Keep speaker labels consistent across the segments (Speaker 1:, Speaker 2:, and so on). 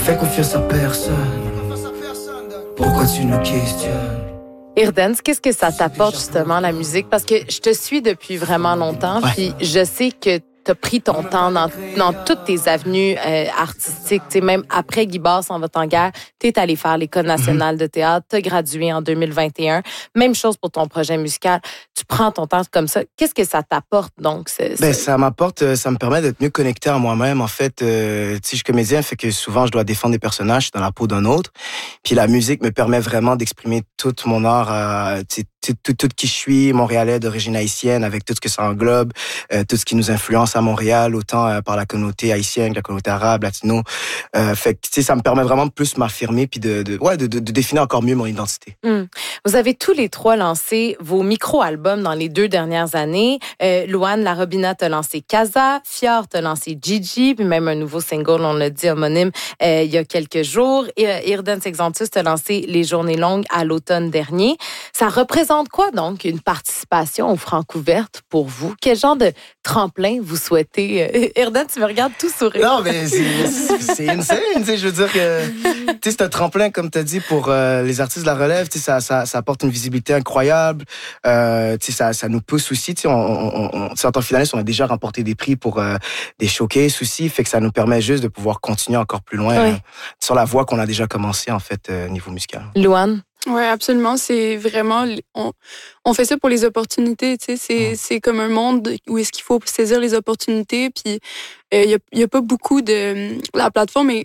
Speaker 1: fais confiance à personne. Pourquoi tu nous questionnes?
Speaker 2: Irdance, qu'est-ce que ça t'apporte justement la musique? Parce que je te suis depuis vraiment longtemps, puis je sais que t'as pris ton temps dans toutes tes avenues artistiques. Tu sais, même après Guy Basse en va en guerre, t'es allé faire l'École nationale de théâtre, t'as gradué en 2021. Même chose pour ton projet musical. Tu prends ton temps comme ça. Qu'est-ce que ça t'apporte donc?
Speaker 3: Ça m'apporte, ça me permet d'être mieux connecté à moi-même. En fait, tu sais, je suis comédien, fait que souvent je dois défendre des personnages dans la peau d'un autre. Puis la musique me permet vraiment d'exprimer tout mon art, tout qui je suis, montréalais d'origine haïtienne, avec tout ce que ça englobe, tout ce qui nous influence à Montréal, autant par la communauté haïtienne, la communauté arabe, latino. Fait que, tu sais, ça me permet vraiment de plus m'affirmer puis de définir encore mieux mon identité.
Speaker 2: Vous avez tous les trois lancé vos micro-albums dans les 2 dernières années. Louane Larobina t'a lancé Casa, Fior t'a lancé Gigi, puis même un nouveau single, on l'a dit, homonyme, il y a quelques jours. Irdance Exantus t'a lancé Les Journées Longues à l'automne dernier. Ça représente quoi, donc, une participation aux Francouvertes pour vous? Quel genre de tremplin vous souhaitez? Irdance, tu me regardes tout sourire.
Speaker 3: Non, mais c'est insane, tu sais, je veux dire que, tu sais, c'est un tremplin, comme tu as dit, pour les artistes de la relève, tu sais, ça apporte une visibilité incroyable, tu sais, ça nous pousse aussi, tu sais, en tant que finaliste, on a déjà remporté des prix pour des showcases aussi, fait que ça nous permet juste de pouvoir continuer encore plus loin sur la voie qu'on a déjà commencé, en fait, niveau musical.
Speaker 2: Louane?
Speaker 4: Oui, absolument. C'est vraiment... On fait ça pour les opportunités, tu sais. C'est comme un monde où est-ce qu'il faut saisir les opportunités. Puis, il y a pas beaucoup de... La plateforme, elle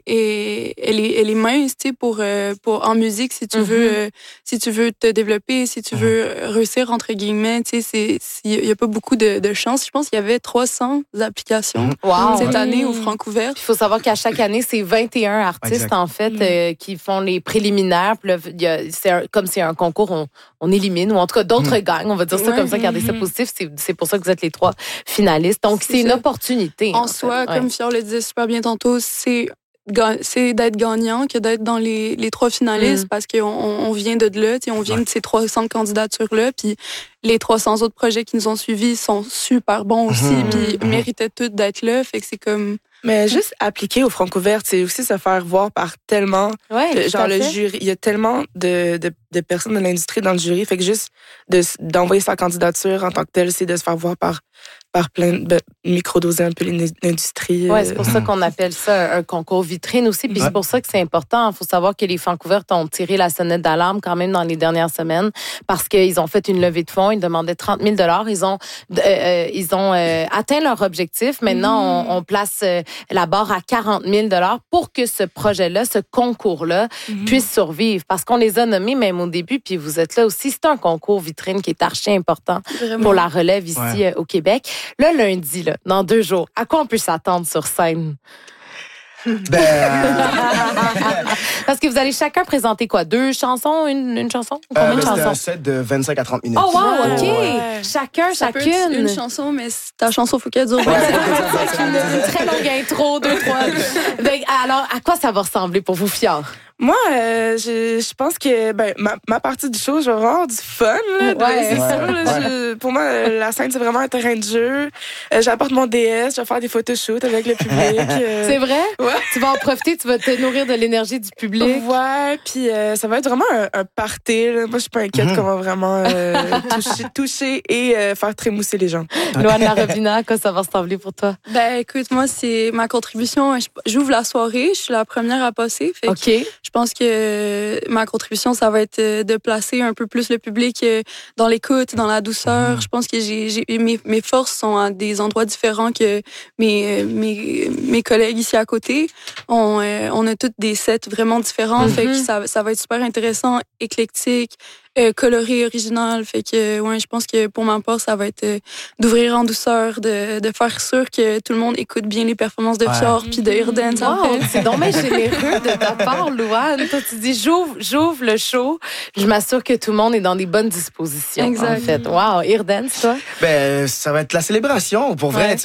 Speaker 4: est mince, tu sais, pour en musique, si tu veux te développer, si tu veux réussir, entre guillemets, tu sais, il y a pas beaucoup de chance. Je pense qu'il y avait 300 applications cette année au Francouvertes.
Speaker 2: Il faut savoir qu'à chaque année, c'est 21 artistes, en fait, qui font les préliminaires. Puis là, comme c'est un concours, on élimine, ou en tout cas, d'autres gagnent. On va dire ça comme ça, garder ça positif. C'est pour ça que vous êtes les 3 finalistes. Donc, c'est une opportunité.
Speaker 4: En soi, comme Fior le disait super bien tantôt, c'est d'être gagnant que d'être dans les 3 finalistes parce qu'on vient de là, on vient de ces 300 candidatures-là, puis les 300 autres projets qui nous ont suivis sont super bons aussi, puis méritaient tous d'être là, fait que c'est comme...
Speaker 5: Mais juste appliquer aux Francouvertes, c'est aussi se faire voir par tellement... genre le jury, il y a tellement de personnes de l'industrie dans le jury, fait que juste d'envoyer sa candidature en tant que telle, c'est de se faire voir par plein de microdoser un peu l'industrie.
Speaker 2: Oui, c'est pour ça qu'on appelle ça un concours vitrine aussi. Puis c'est pour ça que c'est important. Il faut savoir que les Francouvertes ont tiré la sonnette d'alarme quand même dans les dernières semaines parce qu'ils ont fait une levée de fonds. Ils demandaient 30 000 $. Ils ont atteint leur objectif. Maintenant, on place la barre à 40 000 $ pour que ce projet-là, ce concours-là, puisse survivre. Parce qu'on les a nommés même au début, puis vous êtes là aussi. C'est un concours vitrine qui est archi important pour la relève ici au Québec. Là, lundi, dans 2 jours, à quoi on peut s'attendre sur scène? Parce que vous allez chacun présenter quoi? 2 chansons? Une chanson? Combien de chansons?
Speaker 3: C'est un set de 25 à 30 minutes.
Speaker 2: Oh wow, OK! Chacun.
Speaker 4: Peut être une chanson, mais ta chanson, faut qu'elle dure.
Speaker 2: Une très longue intro, 2, 3. Alors, à quoi ça va ressembler pour vous, Fior?
Speaker 5: Moi, je pense que ma partie du show, je vais avoir du fun. C'est sûr. Là, pour moi, la scène, c'est vraiment un terrain de jeu. J'apporte mon DS, je vais faire des photoshoots avec le public.
Speaker 2: C'est vrai?
Speaker 5: Ouais.
Speaker 2: Tu vas en profiter, tu vas te nourrir de l'énergie du public.
Speaker 5: Ouais, puis ça va être vraiment un party. Là. Moi, je suis pas inquiète comment vraiment toucher et faire trémousser les gens.
Speaker 2: Louane Larobina, à quoi ça va ressembler pour toi?
Speaker 4: Ben, écoute, moi, c'est ma contribution. J'ouvre la soirée, je suis la première à passer. Fait que je pense que ma contribution, ça va être de placer un peu plus le public dans l'écoute, dans la douceur. Je pense que mes forces sont à des endroits différents que mes collègues ici à côté. On a toutes des sets vraiment différents. Fait que ça va être super intéressant, éclectique, coloré, original. Fait que, je pense que pour ma part, ça va être d'ouvrir en douceur, de faire sûr que tout le monde écoute bien les performances de Fior puis de Irdance.
Speaker 2: C'est donc bien généreux de ta part, Louane. Toi, tu dis, j'ouvre le show, je m'assure que tout le monde est dans des bonnes dispositions.
Speaker 4: Exact.
Speaker 2: En fait. Wow, Irdance, toi?
Speaker 3: Ça va être la célébration. Pour vrai,